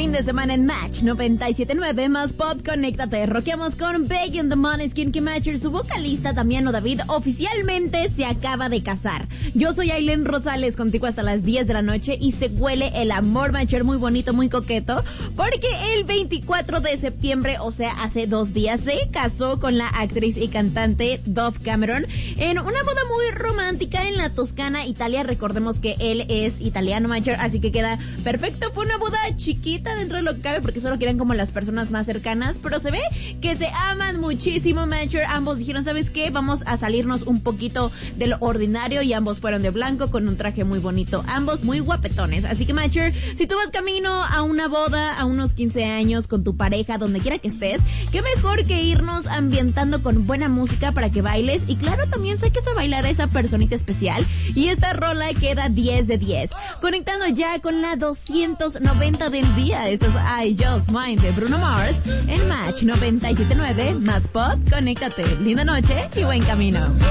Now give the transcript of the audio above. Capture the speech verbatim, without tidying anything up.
fin de semana en Match noventa y siete punto nueve más Pop, conéctate. Rockeamos con Big and the Måneskin, que Matcher, su vocalista Damiano David, oficialmente se acaba de casar. Yo soy Aileen Rosales, contigo hasta las diez de la noche, y se huele el amor, Matcher, muy bonito, muy coqueto, porque el veinticuatro de septiembre, o sea, hace dos días, se casó con la actriz y cantante Dove Cameron en una boda muy romántica en la Toscana, Italia. Recordemos que él es italiano, Matcher, así que queda perfecto. Fue una boda chiquita dentro de lo que cabe, porque solo quedan como las personas más cercanas, pero se ve que se aman muchísimo, Matcher. Ambos dijeron, ¿sabes qué? Vamos a salirnos un poquito de lo ordinario, y ambos fueron de blanco con un traje muy bonito, ambos muy guapetones. Así que, Matcher, si tú vas camino a una boda, a unos quince años, con tu pareja, donde quiera que estés, qué mejor que irnos ambientando con buena música para que bailes, y claro, también saques a bailar a esa personita especial, y esta rola queda diez de diez. Conectando ya con la doscientos noventa del día, esto es I Just Mind de Bruno Mars en Match noventa y siete punto nueve más Pop, conéctate. Linda noche y buen camino.